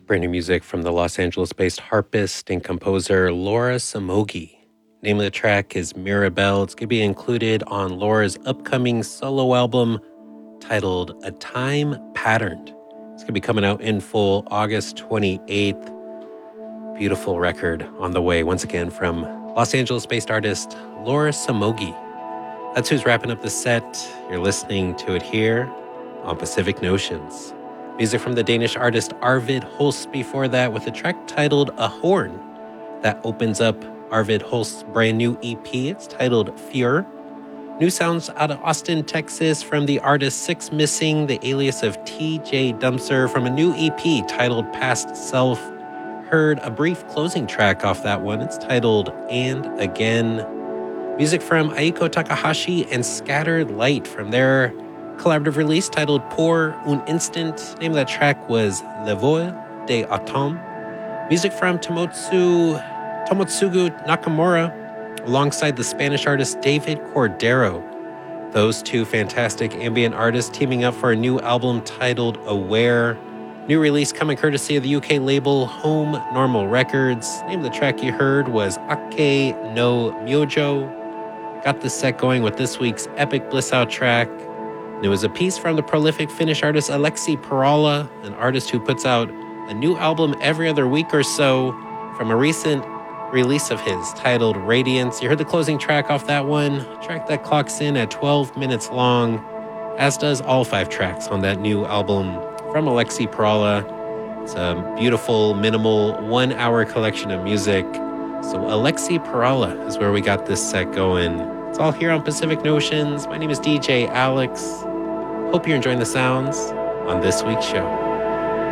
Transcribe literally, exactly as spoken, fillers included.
Brand new music from the Los Angeles-based harpist and composer Laura Somogyi. Name of the track is Mirabelle. It's going to be included on Laura's upcoming solo album titled A Time Patterned. It's going to be coming out in full August twenty-eighth. Beautiful record on the way, once again, from Los Angeles-based artist Laura Somogyi. That's who's wrapping up the set. You're listening to it here on Pacific Notions. Music from the Danish artist Arvid Holst before that, with a track titled A Horn. That opens up Arvid Holst's brand new E P. It's titled Fjord. New sounds out of Austin, Texas from the artist Six Missing, the alias of T J Dumpster, from a new E P titled Past Self. Heard a brief closing track off that one. It's titled And Again. Music from Aiko Takahashi and Scattered Light from their collaborative release titled Pour un Instant. Name of that track was Le Vol de Automne. Music from Tomotsu, Tomotsugu Nakamura alongside the Spanish artist David Cordero. Those two fantastic ambient artists teaming up for a new album titled Aware. New release coming courtesy of the U K label Home Normal Records. Name of the track you heard was Ake no Myojo. Got the set going with this week's Epic Bliss Out track. It was a piece from the prolific Finnish artist Aleksi Parala, an artist who puts out a new album every other week or so, from a recent release of his titled Radiance. You heard the closing track off that one, a track that clocks in at twelve minutes long, as does all five tracks on that new album from Aleksi Parala. It's a beautiful, minimal, one-hour collection of music. So Aleksi Parala is where we got this set going. It's all here on Pacific Notions. My name is D J Alex. Hope you're enjoying the sounds on this week's show.